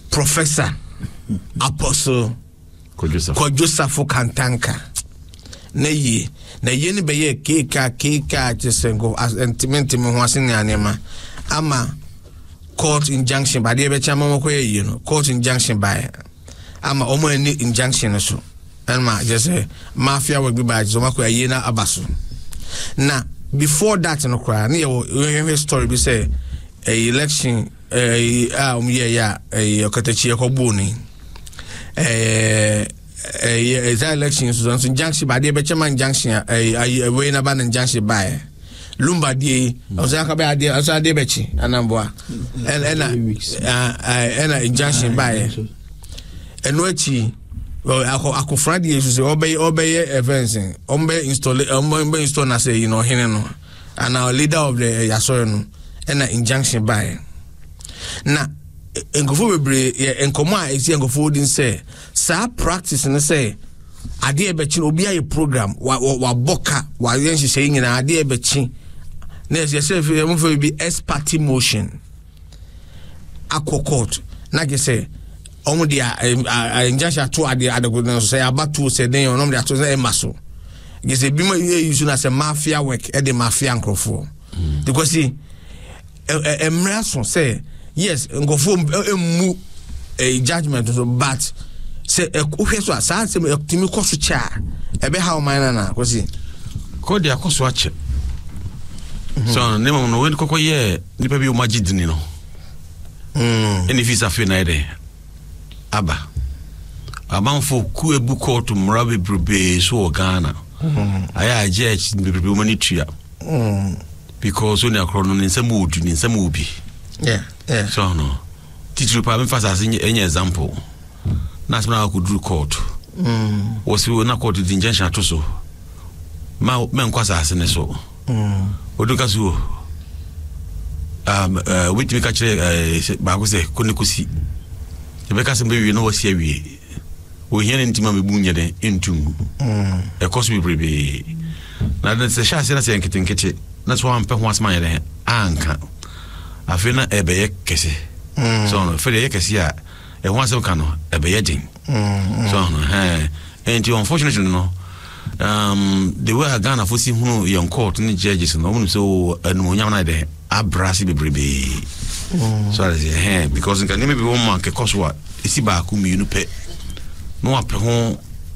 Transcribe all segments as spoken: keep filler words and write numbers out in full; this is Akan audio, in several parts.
Professor Apostle Kwadwo Kantanka na ye na ye ne beye keka keka chesengo sentiment me ho ase ne anema ama court injunction ba de be chama mako ye no court injunction ba ama omo ni injunction so elma just say mafia we be ba so mako ye na abaso na before that no cry na your story be say a election eh um yeah yeah eh okatachi ekobu ni eh eh is that election so junction ba dey be chairman junction eh we na ban junction ba lumba dey o say aka ba dey o say dey be chi anamboa and and and and junction ba eno achi ako ako friday so say obey obey events ombe install ombe install na say you know hene no and our leader of the yaso no and injunction ba na engofo bebre enkomo a esi engofo din say sa practice no say ade e bechi obi aye program wa wa boka wa yen hye nyina ade e bechi na esi say fe mo fe bi expert motion akokot na ge say omo dia injunction to ade adago no say abatu say den onom dia to say emaso ge say bi ma use na say mafia work e de mafia nkrofo because see emrason say yes ngofo emu a judgment so but say ehwe so asa say timi koso cha ebe how man na ko si ko dia koso ache so ne mo no we kokoye nipa bi o magid ni no mm eni visa fe na ide aba amanfo ku ebu court mrabe brebe so Ghana aya judge brebe mani tua mm because when you are in some mood in some movie yeah yeah so no teacher pa me fasa any example na so na could do court mm was we na court the injunction to so ma me nkwasa asene so mm oduka so um uh which we catch ba go say konikusi e be ka se be wi no wasi awie o hia ntima me bunye den entum mm e koso be brebe na den se sha se na se nketinketi that's why I'm pe ho asman yere anka afina ebeye kese so no fe de kese a e ho asem ka no ebeye din so no eh and unfortunately no um the way Ghana for see hunu yon court ni judges no hunu so anu nyam na de abrasi bebrebe so as eh because nka maybe one man ke koswa isi ba ku mi nu pe no ape ho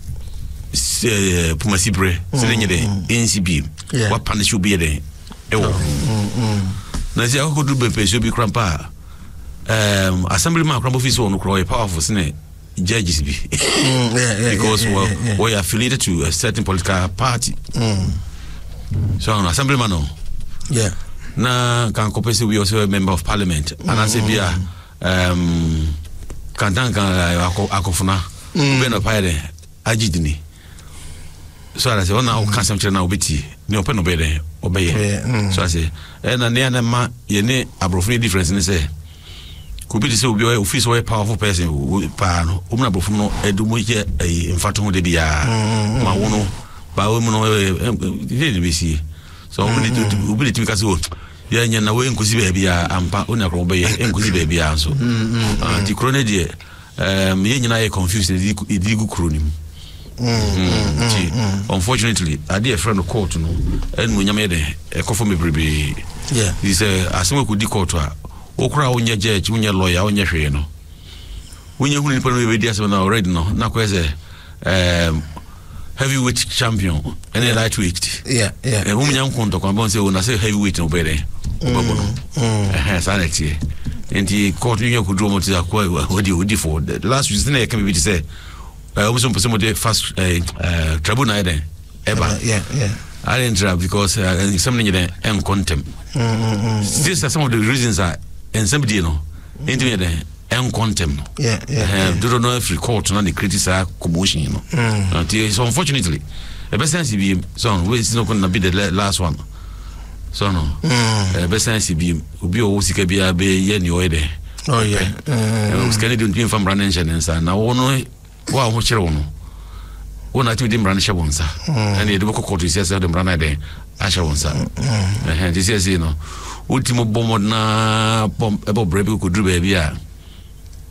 pumasi bre se de nyede N C B what punish be there ewo na se akodu bepe so bi krampa um assemblyman krampo office on kro powerful sine judges be mm, yeah, yeah, because yeah, yeah, yeah. we are affiliated to a certain political party mm. so an assemblyman no yeah na kan kopese we also a member of parliament mm. and I say bia um kan dan kan akofuna be no paide agidini so I say ona o kan sem na obeti ni open no be there obeye so I say e na ne na ma ye ne abrofuni difference ni say could be say obi office wey powerful person pa no o na abrofuni no edumo je in fact ho de bia ma wono ba wo mu no e be si so obi de obi de ka say o ye nya na we nkosi ba bia ampa o na kro obeye nkosi ba bia so di krone de um ye nyina ye confused e di gu kronim Mm, unfortunately, I did a friend of court, no, and when you made a coffee me baby, yeah, he said, as someone could decode, Okra on your judge, when your lawyer on your hair, no. When you wouldn't put me with already, no, not quite a um, heavyweight champion, and a lightweight, yeah, yeah, a woman young contact, I'm going to say, when I say heavyweight, no better, has Alex here, and he caught you could do what you would for the last reason I can be to say. I almost want somebody fast uh tribunal then ever yeah yeah I didn't try because uh, something there and contempt these are some of the reasons are and somebody you know into there and contempt yeah yeah do don't know if court not the criticize commotion you know mm. so unfortunately the best sense be so we is not going to be the last one so no the best sense be obi o sika bia be ye ni o there oh yeah uh scan don't be from running and so now no wa ho kire wono wona ti dim ran hye wonsa and e de boko koto isi ase de ran de a hye wonsa eh this is you know ultimo bomod na bom ebo brebe ko dru ba bia